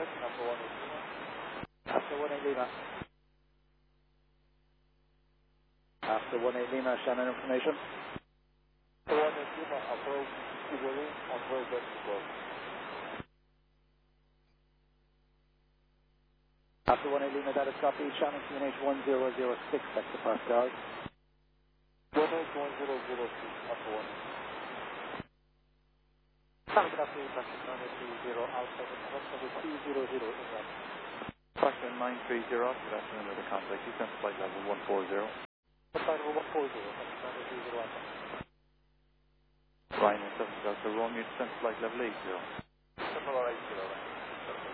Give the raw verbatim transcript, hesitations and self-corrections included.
After one eight Lima. After one eight Lima, Shannon information. one eight Lima, approach Ivory, approach Mexico. After one eight Lima, that is copy. Shannon Q N H one zero zero six, back to Pascal. one eight one zero zero six, after one. Good afternoon, Pascal nine three zero, Alpha, two zero zero, England. Pascal nine three zero, good afternoon, with the contact. You sent flight level one four zero. Flight level one four zero, Pascal nine three zero, Alpha. Ryan seven Delta Romeo, you sent flight level eight zero. seven eight zero.